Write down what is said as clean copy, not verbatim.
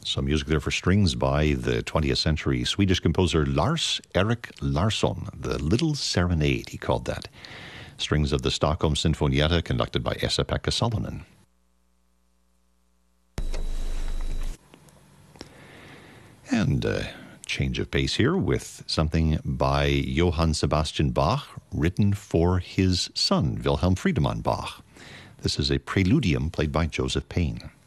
Some music there for strings by the 20th century Swedish composer Lars-Erik Larsson. The Little Serenade, he called that. Strings of the Stockholm Sinfonietta, conducted by Esa-Pekka Salonen. And change of pace here with something by Johann Sebastian Bach, written for his son, Wilhelm Friedemann Bach. This is a preludium played by Joseph Payne.